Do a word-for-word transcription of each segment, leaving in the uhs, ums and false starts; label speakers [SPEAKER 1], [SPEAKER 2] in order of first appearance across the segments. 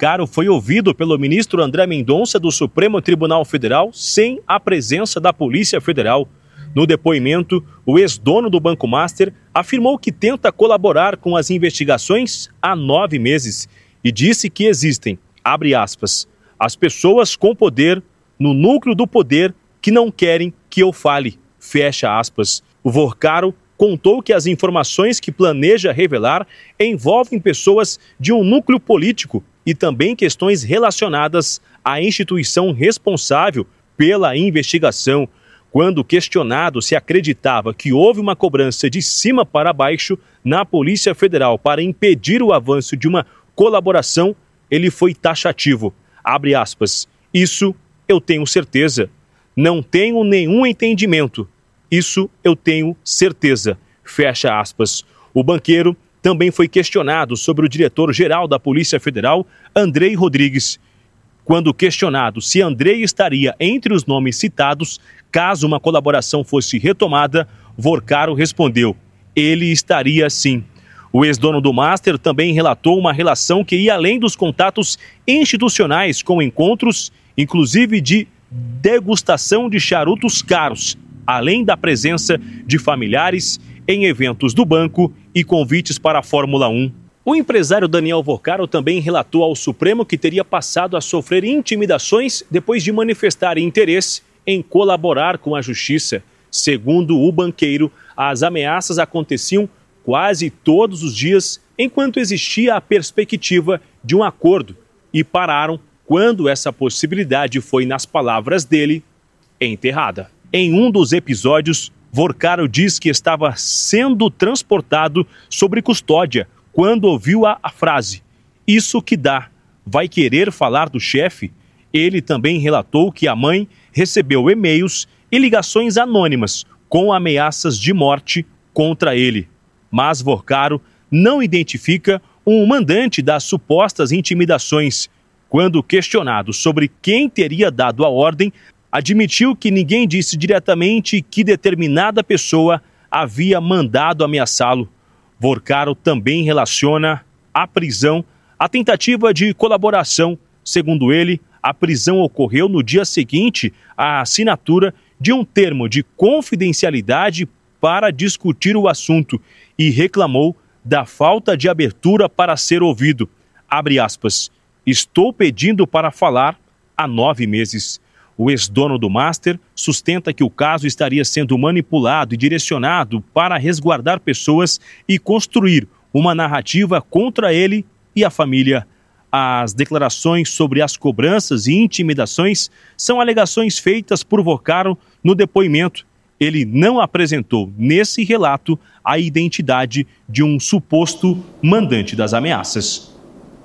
[SPEAKER 1] Vorcaro foi ouvido pelo ministro André Mendonça do Supremo Tribunal Federal sem a presença da Polícia Federal. No depoimento, o ex-dono do Banco Master afirmou que tenta colaborar com as investigações há nove meses e disse que existem, abre aspas, as pessoas com poder no núcleo do poder que não querem que eu fale, fecha aspas. O Vorcaro contou que as informações que planeja revelar envolvem pessoas de um núcleo político e também questões relacionadas à instituição responsável pela investigação. Quando questionado se acreditava que houve uma cobrança de cima para baixo na Polícia Federal para impedir o avanço de uma colaboração, ele foi taxativo. Abre aspas, isso eu tenho certeza. Não tenho nenhum entendimento. Isso eu tenho certeza. Fecha aspas. O banqueiro também foi questionado sobre o diretor-geral da Polícia Federal, Andrei Rodrigues. Quando questionado se Andrei estaria entre os nomes citados, caso uma colaboração fosse retomada, Vorcaro respondeu, ele estaria sim. O ex-dono do Master também relatou uma relação que ia além dos contatos institucionais com encontros, inclusive de degustação de charutos caros, além da presença de familiares em eventos do banco e convites para a Fórmula um. O empresário Daniel Vorcaro também relatou ao Supremo que teria passado a sofrer intimidações depois de manifestar interesse em colaborar com a justiça. Segundo o banqueiro, as ameaças aconteciam quase todos os dias enquanto existia a perspectiva de um acordo e pararam quando essa possibilidade foi, nas palavras dele, enterrada. Em um dos episódios, Vorcaro diz que estava sendo transportado sobre custódia quando ouviu a, a frase, isso que dá, vai querer falar do chefe? Ele também relatou que a mãe recebeu e-mails e ligações anônimas com ameaças de morte contra ele. Mas Vorcaro não identifica um mandante das supostas intimidações. Quando questionado sobre quem teria dado a ordem, admitiu que ninguém disse diretamente que determinada pessoa havia mandado ameaçá-lo. Vorcaro também relaciona a prisão à tentativa de colaboração. Segundo ele, a prisão ocorreu no dia seguinte à assinatura de um termo de confidencialidade para discutir o assunto e reclamou da falta de abertura para ser ouvido. Abre aspas, estou pedindo para falar há nove meses. O ex-dono do Master sustenta que o caso estaria sendo manipulado e direcionado para resguardar pessoas e construir uma narrativa contra ele e a família. As declarações sobre as cobranças e intimidações são alegações feitas por Vorcaro no depoimento. Ele não apresentou nesse relato a identidade de um suposto mandante das ameaças.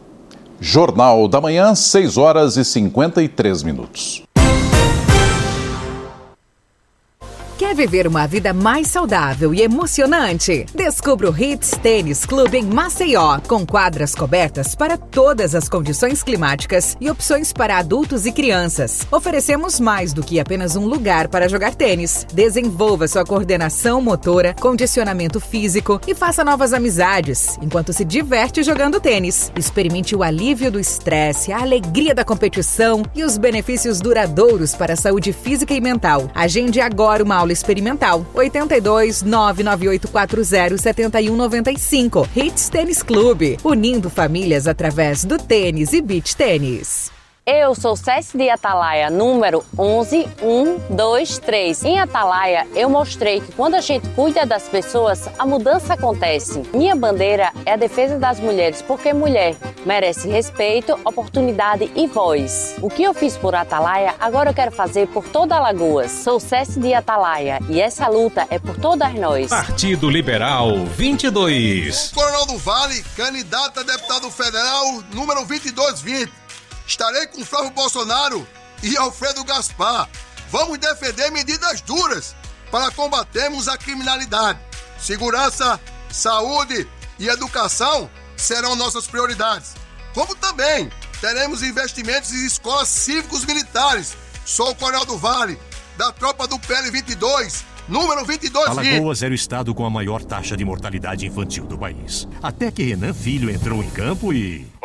[SPEAKER 2] Jornal da Manhã, seis horas e cinquenta e três minutos.
[SPEAKER 3] Quer viver uma vida mais saudável e emocionante? Descubra o Hits Tênis Clube em Maceió, com quadras cobertas para todas as condições climáticas e opções para adultos e crianças. Oferecemos mais do que apenas um lugar para jogar tênis. Desenvolva sua coordenação motora, condicionamento físico e faça novas amizades, enquanto se diverte jogando tênis. Experimente o alívio do estresse, a alegria da competição e os benefícios duradouros para a saúde física e mental. Agende agora uma aula experimental. oito dois, nove nove oito quatro zero, sete um nove cinco. Hits Tênis Clube, unindo famílias através do tênis e beach tênis.
[SPEAKER 4] Eu sou Céci de Atalaia, número onze um dois três. Em Atalaia, eu mostrei que quando a gente cuida das pessoas, a mudança acontece. Minha bandeira é a defesa das mulheres, porque mulher merece respeito, oportunidade e voz. O que eu fiz por Atalaia, agora eu quero fazer por toda Alagoas. Sou Céci de Atalaia e essa luta é por todas nós.
[SPEAKER 5] Partido Liberal vinte e dois.
[SPEAKER 6] Coronel do Vale, candidato a deputado federal, número vinte e dois vinte. Estarei com Flávio Bolsonaro e Alfredo Gaspar. Vamos defender medidas duras para combatermos a criminalidade. Segurança, saúde e educação serão nossas prioridades. Como também teremos investimentos em escolas cívicos militares. Sou o Coronel do Vale, da tropa do P L vinte e dois, número vinte e dois vinte.
[SPEAKER 5] Alagoas era o estado com a maior taxa de mortalidade infantil do país. Até que Renan Filho entrou em campo e...
[SPEAKER 6] Olha o que ele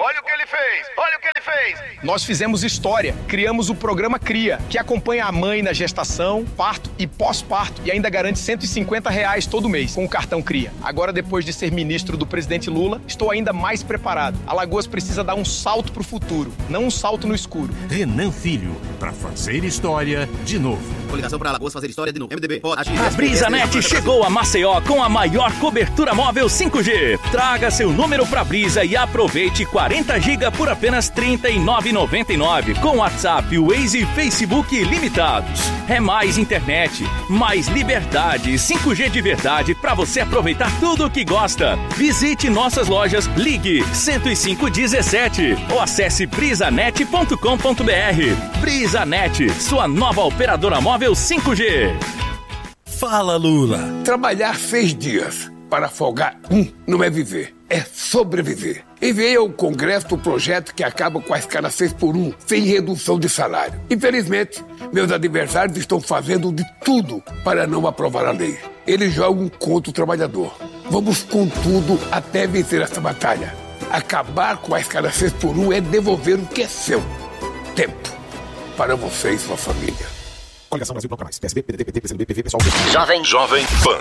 [SPEAKER 7] ele fez! Olha o que ele fez! Nós fizemos história. Criamos o programa CRIA, que acompanha a mãe na gestação, parto e pós-parto e ainda garante cento e cinquenta reais todo mês com o cartão CRIA. Agora, depois de ser ministro do presidente Lula, estou ainda mais preparado. Alagoas precisa dar um salto pro futuro, não um salto no escuro.
[SPEAKER 5] Renan Filho, pra fazer história de novo.
[SPEAKER 8] Coligação para Alagoas fazer história de novo. M D B.
[SPEAKER 9] A BrisaNet chegou a Maceió com a maior cobertura móvel cinco G. Traga seu número pra Brisa e aproveite quarenta gigas por apenas trinta e nove reais e noventa e nove centavos com WhatsApp, Waze e Facebook limitados. É mais internet, mais liberdade, cinco G de verdade pra você aproveitar tudo o que gosta. Visite nossas lojas, ligue cento e cinco dezessete ou acesse brisanet ponto com ponto br. BrisaNet, sua nova operadora móvel cinco G.
[SPEAKER 10] Fala, Lula.
[SPEAKER 11] Trabalhar seis dias para folgar um não é viver, é sobreviver. Enviei ao Congresso o projeto que acaba com a escala seis por um, sem redução de salário. Infelizmente, meus adversários estão fazendo de tudo para não aprovar a lei. Eles jogam contra o trabalhador. Vamos com tudo até vencer essa batalha. Acabar com a escala seis por um é devolver o que é seu. Tempo. Para você e sua família.
[SPEAKER 10] Coligação Brasil Bloco Mais. P S B, P D T, P T, P C B, P V, Pessoal.
[SPEAKER 12] Jovem Jovem Pan.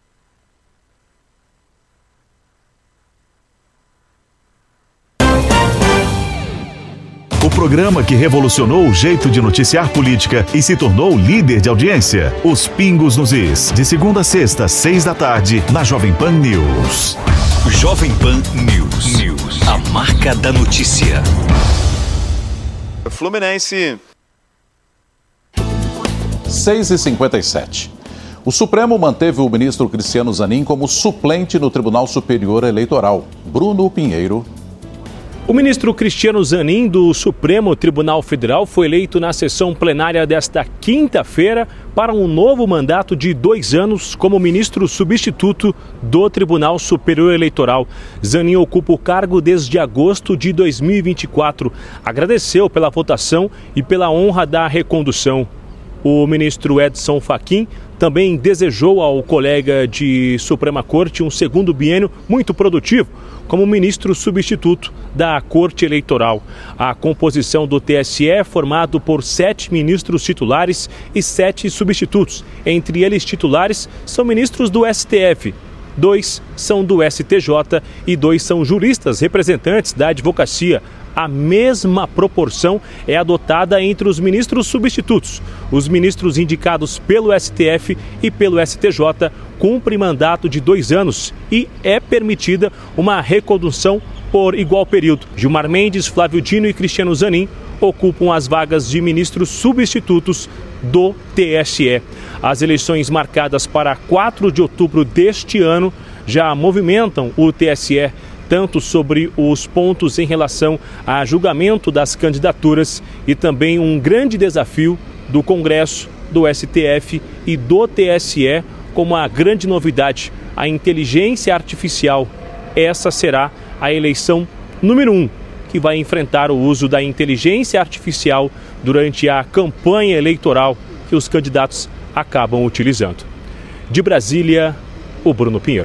[SPEAKER 13] O programa que revolucionou o jeito de noticiar política e se tornou líder de audiência. Os Pingos nos Is. De segunda a sexta, seis da tarde, na Jovem Pan News.
[SPEAKER 10] Jovem Pan News. News. A marca da notícia.
[SPEAKER 14] Fluminense.
[SPEAKER 2] seis e cinquenta e sete. O Supremo manteve o ministro Cristiano Zanin como suplente no Tribunal Superior Eleitoral. Bruno Pinheiro.
[SPEAKER 1] O ministro Cristiano Zanin, do Supremo Tribunal Federal, foi eleito na sessão plenária desta quinta-feira para um novo mandato de dois anos como ministro substituto do Tribunal Superior Eleitoral. Zanin ocupa o cargo desde agosto de dois mil e vinte e quatro. Agradeceu pela votação e pela honra da recondução. O ministro Edson Fachin também desejou ao colega de Suprema Corte um segundo biênio muito produtivo como ministro substituto da Corte Eleitoral. A composição do T S E é formado por sete ministros titulares e sete substitutos. Entre eles, titulares são ministros do S T F, dois são do S T J e dois são juristas representantes da advocacia. A mesma proporção é adotada entre os ministros substitutos. Os ministros indicados pelo S T F e pelo S T J cumprem mandato de dois anos e é permitida uma recondução por igual período. Gilmar Mendes, Flávio Dino e Cristiano Zanin ocupam as vagas de ministros substitutos do T S E. As eleições marcadas para quatro de outubro deste ano já movimentam o T S E, tanto sobre os pontos em relação a julgamento das candidaturas e também um grande desafio do Congresso, do S T F e do T S E, como a grande novidade, a inteligência artificial. Essa será a eleição número um, que vai enfrentar o uso da inteligência artificial durante a campanha eleitoral que os candidatos acabam utilizando. De Brasília, o Bruno Pinheiro.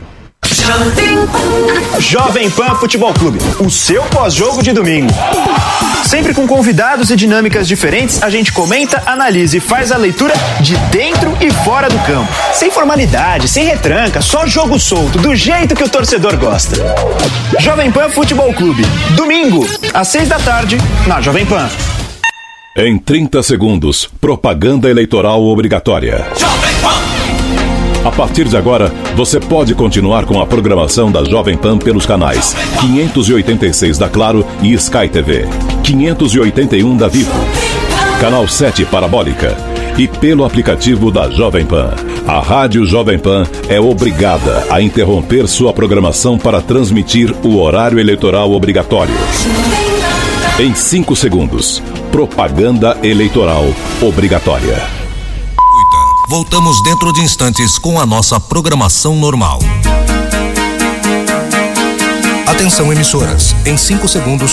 [SPEAKER 15] Jovem Pan Futebol Clube, o seu pós-jogo de domingo. Sempre com convidados e dinâmicas diferentes, a gente comenta, analisa e faz a leitura de dentro e fora do campo. Sem formalidade, sem retranca, só jogo solto, do jeito que o torcedor gosta. Jovem Pan Futebol Clube, domingo, às seis da tarde, na Jovem Pan.
[SPEAKER 16] Em trinta segundos, propaganda eleitoral obrigatória.
[SPEAKER 10] Jovem Pan!
[SPEAKER 16] A partir de agora, você pode continuar com a programação da Jovem Pan pelos canais quinhentos e oitenta e seis da Claro e Sky T V, quinhentos e oitenta e um da Vivo, Canal sete Parabólica e pelo aplicativo da Jovem Pan. A Rádio Jovem Pan é obrigada a interromper sua programação para transmitir o horário eleitoral obrigatório. Em cinco segundos, propaganda eleitoral obrigatória.
[SPEAKER 10] Voltamos dentro de instantes com a nossa programação normal. Atenção, emissoras. Em cinco segundos,